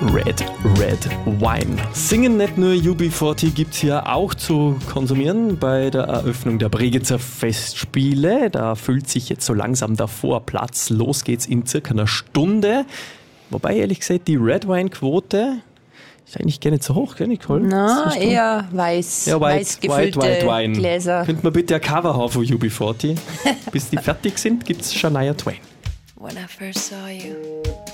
Red Wine. Singen nicht nur UB40 gibt's hier auch zu konsumieren bei der Eröffnung der Bregenzer Festspiele. Da füllt sich jetzt so langsam der Vorplatz. Los geht's in circa einer Stunde. Wobei, ehrlich gesagt, die Red Wine-Quote ist eigentlich gar nicht so hoch, gell, Nicole? Na, eher weiß. Ja, weiß gefüllte White Wine. Gläser. Könnte man bitte ein Cover haben von UB40? Bis die fertig sind, gibt's Shania Twain. When I first saw you